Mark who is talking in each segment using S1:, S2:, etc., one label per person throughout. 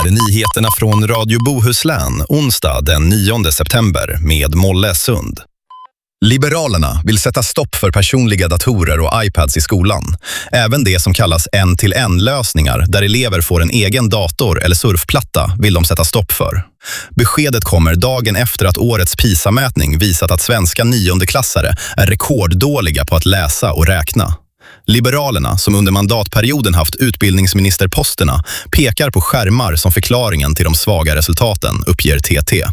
S1: är nyheterna från Radio Bohuslän onsdag den 9 september med Molle Sund. Liberalerna vill sätta stopp för personliga datorer och iPads i skolan. Även det som kallas en-till-en-lösningar där elever får en egen dator eller surfplatta vill de sätta stopp för. Beskedet kommer dagen efter att årets PISA-mätning visat att svenska 9:e-klassare är rekorddåliga på att läsa och räkna. Liberalerna, som under mandatperioden haft utbildningsministerposterna, pekar på skärmar som förklaringen till de svaga resultaten, uppger TT.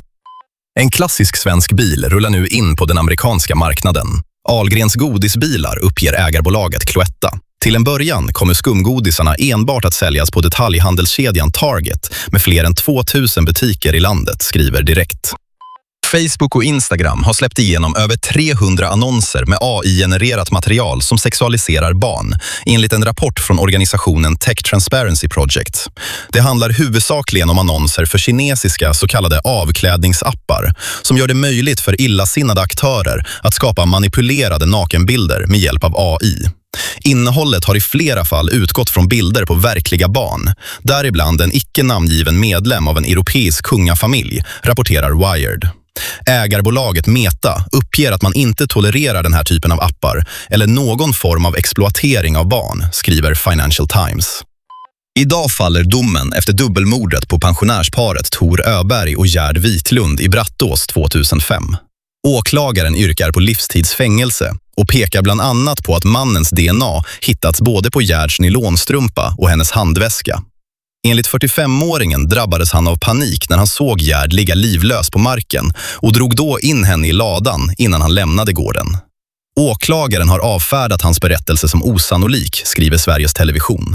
S1: En klassisk svensk bil rullar nu in på den amerikanska marknaden. Ahlgrens godisbilar uppger ägarbolaget Cloetta. Till en början kommer skumgodisarna enbart att säljas på detaljhandelskedjan Target med fler än 2000 butiker i landet, skriver Direkt. Facebook och Instagram har släppt igenom över 300 annonser med AI-genererat material som sexualiserar barn, enligt en rapport från organisationen Tech Transparency Project. Det handlar huvudsakligen om annonser för kinesiska så kallade avklädningsappar som gör det möjligt för illasinnade aktörer att skapa manipulerade nakenbilder med hjälp av AI. Innehållet har i flera fall utgått från bilder på verkliga barn, däribland en icke-namngiven medlem av en europeisk kungafamilj, rapporterar Wired. Ägarbolaget Meta uppger att man inte tolererar den här typen av appar eller någon form av exploatering av barn, skriver Financial Times. Idag faller domen efter dubbelmordet på pensionärsparet Tor Öberg och Gerd Witlund i Brattås 2005. Åklagaren yrkar på livstidsfängelse och pekar bland annat på att mannens DNA hittats både på Gerds nylonstrumpa och hennes handväska. Enligt 45-åringen drabbades han av panik när han såg Gerd ligga livlös på marken och drog då in henne i ladan innan han lämnade gården. Åklagaren har avfärdat hans berättelse som osannolik, skriver Sveriges Television.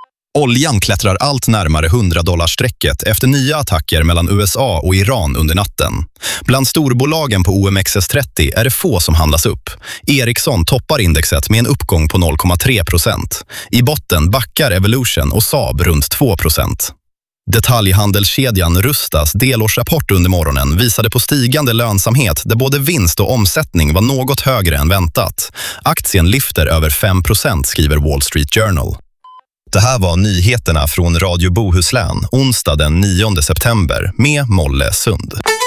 S1: Oljan klättrar allt närmare $100-strecket efter nya attacker mellan USA och Iran under natten. Bland storbolagen på OMXS30 är det få som handlas upp. Ericsson toppar indexet med en uppgång på 0,3%. I botten backar Evolution och Saab runt 2%. Detaljhandelskedjan Rustas delårsrapport under morgonen visade på stigande lönsamhet där både vinst och omsättning var något högre än väntat. Aktien lyfter över 5%, skriver Wall Street Journal. Det här var nyheterna från Radio Bohuslän onsdag den 9 september med Molle Sund.